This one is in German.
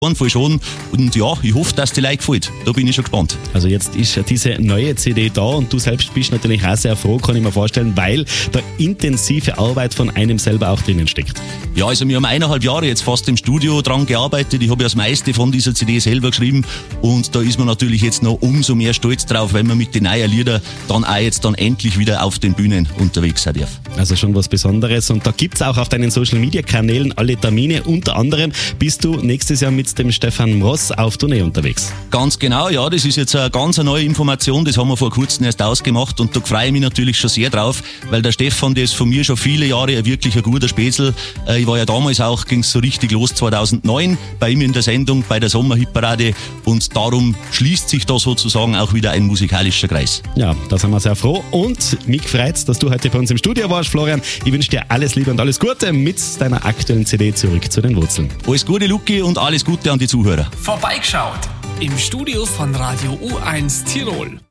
Fall schon. Und ja, ich hoffe, dass die Leute gefällt. Da bin ich schon gespannt. Also jetzt ist ja diese neue CD da und du selbst bist natürlich auch sehr froh, kann ich mir vorstellen, weil da intensive Arbeit von einem selber auch drinnen steckt. Ja, also wir haben 1,5 Jahre jetzt fast im Studio dran gearbeitet. Ich habe ja das meiste von dieser CD selber geschrieben und da ist man natürlich jetzt noch umso mehr stolz drauf, wenn man mit den neuen Liedern dann auch jetzt dann endlich wieder auf den Bühnen unterwegs sein darf. Also schon was Besonderes und da gibt's auch auf deinen Social-Media-Kanälen alle Termine. Unter anderem bist du nächstes Jahr mit dem Stefan Mross auf Tournee unterwegs. Ganz genau, ja, das ist jetzt eine ganz neue Information, das haben wir vor kurzem erst ausgemacht und da freue ich mich natürlich schon sehr drauf, weil der Stefan, der ist von mir schon viele Jahre wirklich ein guter Spätzl. Ich war ja damals auch, ging's so richtig los 2009 bei ihm in der Sendung, bei der Sommerhitparade und darum schließt sich da sozusagen auch wieder ein musikalischer Kreis. Ja, da sind wir sehr froh und mich freut's, dass du heute bei uns im Studio warst, Florian. Ich wünsche dir alles Liebe und alles Gute mit deiner aktuellen CD Zurück zu den Wurzeln. Alles Gute, Luki, und alles Gute an die Zuhörer. Vorbeigeschaut im Studio von Radio U1 Tirol.